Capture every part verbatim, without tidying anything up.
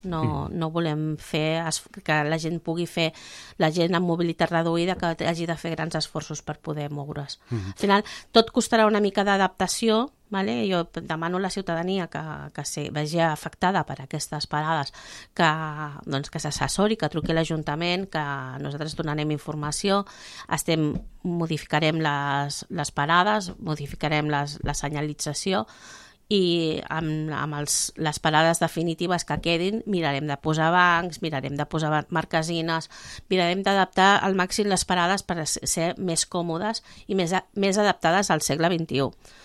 No, Mm. no volem fer es- que la gent pugui fer, la gent amb mobilitat reduïda que hagi de fer grans esforços per poder moure's. Mm. Al final, tot costarà una mica d'adaptació, vale? Jo demano a la ciutadania que, que se vegi afectada per aquestes parades, que, doncs, que s'assessori, que truqui a l'Ajuntament, que nosaltres donarem informació, estem, modificarem les, les parades, modificarem les, la senyalització, i amb, amb els, les parades definitives que quedin mirarem de posar bancs, mirarem de posar marquesines, mirarem d'adaptar al màxim les parades per ser més còmodes i més, a, més adaptades al segle vint-i-u,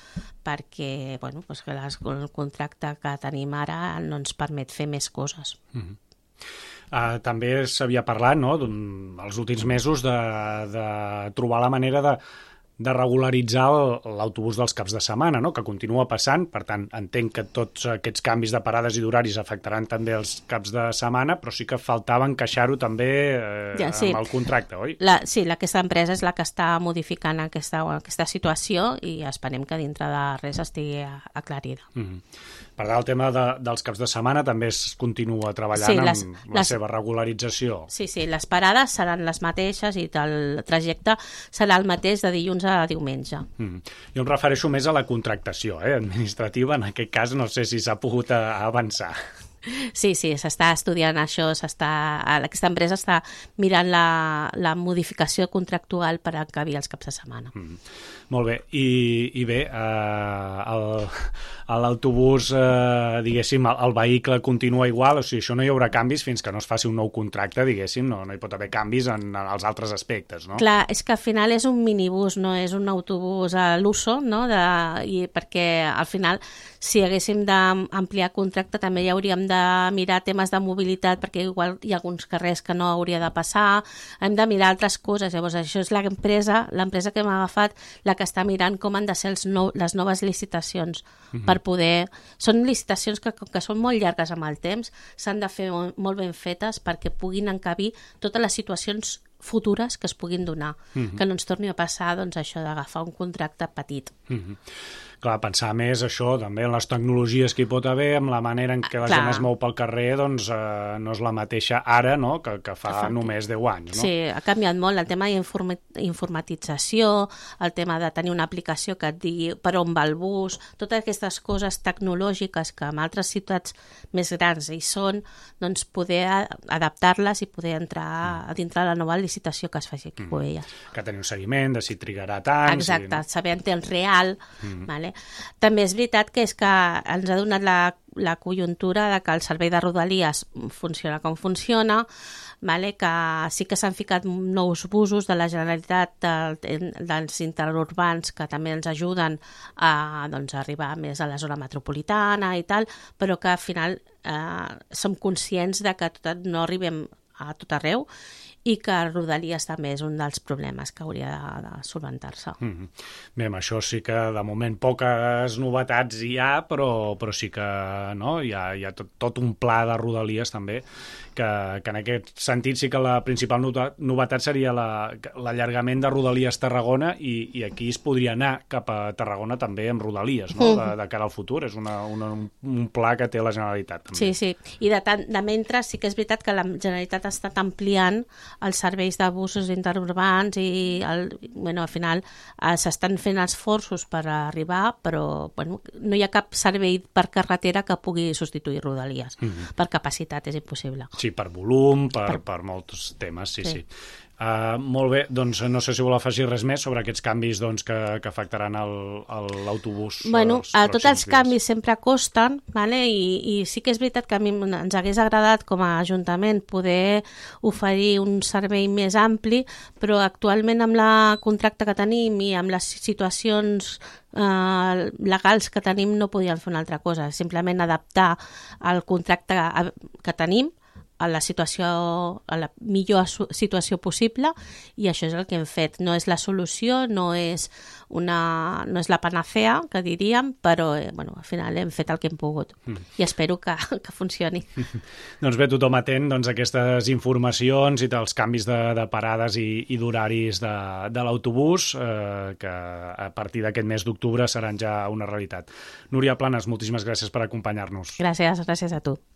perquè bueno, doncs que les, el contracte que tenim ara no ens permet fer més coses. Mm-hmm. Uh, també s'havia parlat, no?, els últims mesos de, de trobar la manera de de regularitzar l'autobús dels caps de setmana, no?, que continua passant. Per tant, entenc que tots aquests canvis de parades i d'horaris afectaran també els caps de setmana, però sí que faltava encaixar-ho també eh, ja, sí. amb el contracte, oi? La, sí, aquesta empresa és la que està modificant aquesta, aquesta situació i esperem que dintre de res estigui aclarida. Mm-hmm. Per tant, el tema de, dels caps de setmana també es continua treballant sí, les, amb la les, seva regularització. Sí, sí, les parades seran les mateixes i el trajecte serà el mateix de dilluns a diumenge. Mm. Jo em refereixo més a la contractació eh, administrativa. En aquest cas no sé si s'ha pogut avançar. Sí, sí, s'està estudiant això, s'està, aquesta empresa està mirant la, la modificació contractual per encabir els caps de setmana. Mm. Molt bé, i, i bé, eh, l'autobús, eh, diguéssim, el, el vehicle continua igual, o sigui, això no hi haurà canvis fins que no es faci un nou contracte, diguéssim, no, no hi pot haver canvis en, en els altres aspectes, no? Clar, és que al final és un minibús, no és un autobús a l'uso, no? De, i perquè al final, si haguéssim d'ampliar contracte, també hi hauríem de mirar temes de mobilitat, perquè igual hi ha alguns carrers que no hauria de passar, hem de mirar altres coses. Llavors, això és l'empresa, l'empresa que hem agafat, la que està mirant com han de ser els nou, les noves licitacions mm-hmm. per poder... Són licitacions que, que són molt llargues amb el temps, s'han de fer molt, molt ben fetes perquè puguin encabir totes les situacions futures que es puguin donar, mm-hmm. que no ens torni a passar doncs, això d'agafar un contracte petit. Mm-hmm. Clar, pensar més això, també en les tecnologies que hi pot haver, amb la manera en què la Clar. gent es mou pel carrer, doncs eh, no és la mateixa ara, no?, que, que fa Efecte. només deu anys, no? Sí, ha canviat molt el tema d'informatització, el tema de tenir una aplicació que et digui per on va el bus, totes aquestes coses tecnològiques que en altres ciutats més grans hi són, doncs poder adaptar-les i poder entrar mm. a dintre la nova licitació que es faci aquí a Cubelles. Mm. Que tenir un seguiment de si trigarà tant... Exacte, si... saber en temps real, mm. vale? També és veritat que és que ens ha donat la, la conjuntura de que el servei de Rodalies funciona com funciona, vale? Que sí que s'han ficat nous busos de la Generalitat de, dels interurbans que també ens ajuden a doncs, arribar més a la zona metropolitana i tal, però que al final eh, som conscients de que tot, no arribem a tot arreu i que Rodalies també és un dels problemes que hauria de, de solventar-se. Mm-hmm. Bé, amb això sí que de moment poques novetats hi ha, però, però sí que no? hi ha, hi ha tot, tot un pla de Rodalies també, que, que en aquest sentit sí que la principal novetat seria l'allargament la, de Rodalies Tarragona i, i aquí es podria anar cap a Tarragona també amb Rodalies, no? de, de cara al futur. És una, una, un pla que té la Generalitat. També. Sí, sí. I de, tant, de mentre sí que és veritat que la Generalitat ha estat ampliant els serveis de busos interurbans i el, bueno, al final eh, s'estan fent esforços per arribar, però bueno, no hi ha cap servei per carretera que pugui substituir Rodalies. Mm-hmm. Per capacitat és impossible. Sí, per volum, per, per... per molts temes, sí, sí. sí. Uh, molt bé, doncs no sé si vol afegir res més sobre aquests canvis doncs, que, que afectaran l'autobús. Bueno, a tots els dies. Canvis sempre costen, vale? I, i sí que és veritat que a mi ens hagués agradat com a Ajuntament poder oferir un servei més ampli, però actualment amb la contracte que tenim i amb les situacions eh, legals que tenim no podíem fer una altra cosa, simplement adaptar el contracte que tenim a la situació, a la millor situació possible, i això és el que hem fet. No és la solució, no és, una, no és la panacea, que diríem, però eh, bueno, al final hem fet el que hem pogut mm. i espero que, que funcioni. Doncs bé, tothom atent doncs, aquestes informacions i dels canvis de, de parades i, i d'horaris de, de l'autobús, eh, que a partir d'aquest mes d'octubre seran ja una realitat. Núria Planes, moltíssimes gràcies per acompanyar-nos. Gràcies, gràcies a tu.